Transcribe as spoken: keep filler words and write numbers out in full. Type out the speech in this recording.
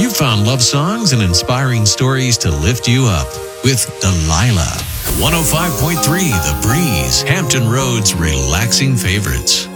You found love songs and inspiring stories to lift you up with Delilah. one oh five point three The Breeze, Hampton Road's relaxing favorites.